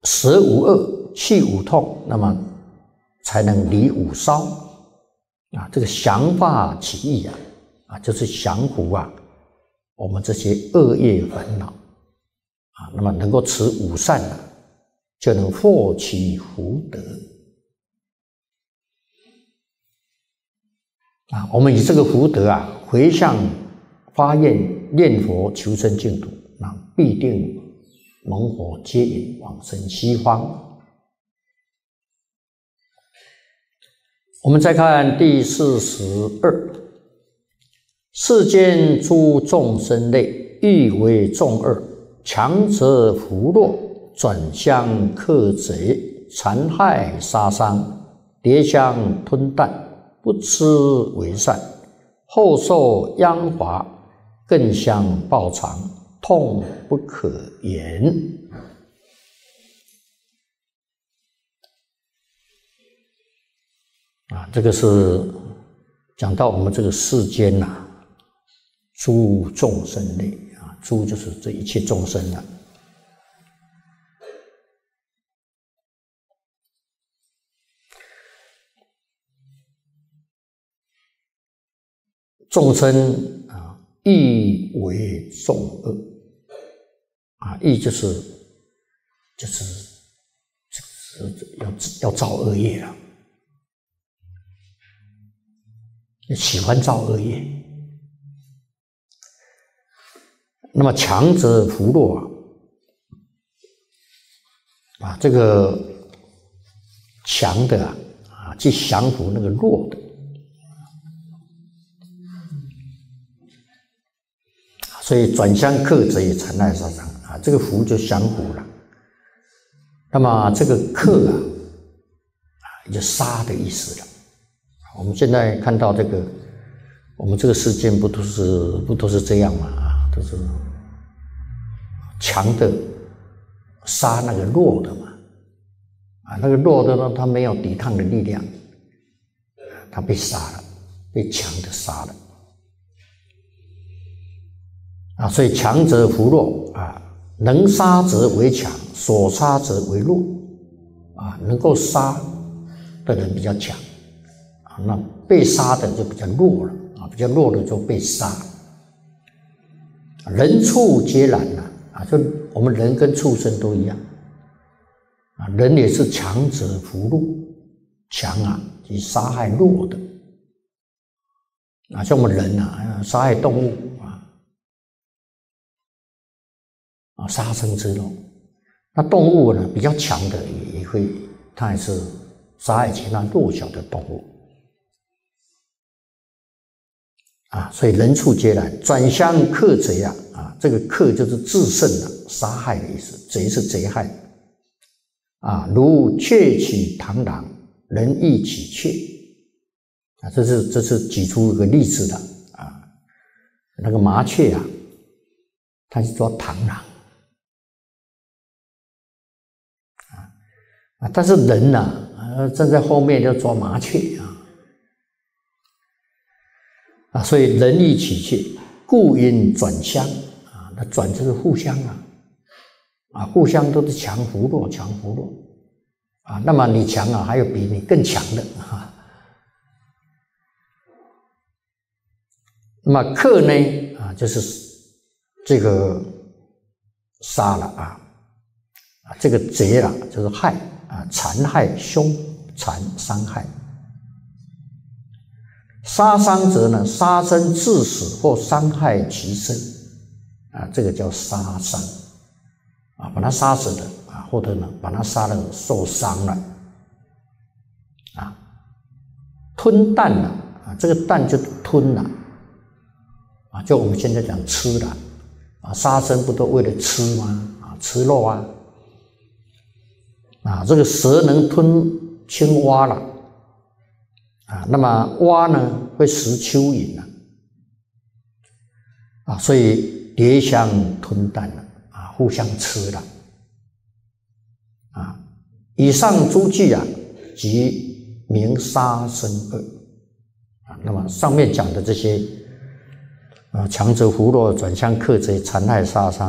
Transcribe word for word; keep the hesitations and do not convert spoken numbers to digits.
舌无恶，气无痛，那么才能离五骚啊。这个降法起义啊，啊，就是降服啊我们这些恶业烦恼啊，那么能够持五善啊，就能获其福德啊。我们以这个福德啊，回向发愿念佛求生净土，那必定蒙佛接引往生西方。我们再看第四十二，世间诸众生类，欲为众恶，强则扶弱，转相克贼，残害杀伤，迭相吞啖，不知为善，后受殃罚，更相报偿，痛不可言。啊，这个是讲到我们这个世间呐、啊，诸众生类啊，诸就是这一切众生啊。众生啊，欲为众恶啊，欲就是就是就是要要造恶业了。喜欢造恶业，那么强则扶弱啊，啊，这个强的啊，啊，去降服那个弱的，所以转相克贼，残害杀伤啊，这个服就降服了。那么这个克啊，啊，就杀的意思了。我们现在看到这个，我们这个世间不都是不都是这样嘛？啊，都是强的杀那个弱的嘛，啊，那个弱的呢，他没有抵抗的力量，他被杀了，被强的杀了，啊，所以强则扶弱啊，能杀则为强，所杀则为弱，啊，能够杀的人比较强。那被杀的就比较弱了啊，比较弱的就被杀。人畜皆然呐啊，就我们人跟畜生都一样啊，人也是强者扶弱，强啊去杀害弱的啊，像我们人啊，杀害动物啊，啊杀生之肉。那动物呢，比较强的也会，它也是杀害其他弱小的动物。啊，所以人畜皆然，转相克贼啊！啊，这个克就是制胜啊，杀害的意思。贼是贼害啊，如窃取螳螂，人亦取窃啊。这是这是举出一个例子的啊。那个麻雀啊，它是抓螳螂啊啊，但是人呐啊，站在后面就抓麻雀啊。啊，所以人亦取窃，故因转相啊。那转就是互相啊，啊，互相都是强扶弱，强扶弱啊。那么你强啊，还有比你更强的啊。那么克呢啊，就是这个杀了啊，啊，这个贼了就是害啊，残害、凶残、伤害。杀伤者呢，杀生致死或伤害其身啊，这个叫杀伤啊，把他杀死的啊，或者呢，把他杀了受伤了啊。吞啖了啊，这个啖就吞了啊，就我们现在讲吃了啊，杀生不都为了吃吗？啊，吃肉啊啊，这个蛇能吞青蛙了。啊，那么蛙呢会食蚯蚓啊，啊，所以迭相吞啖了啊，互相吃了啊。以上诸句啊，即名杀生恶啊。那么上面讲的这些啊，强则扶弱，转相克贼，残害杀伤。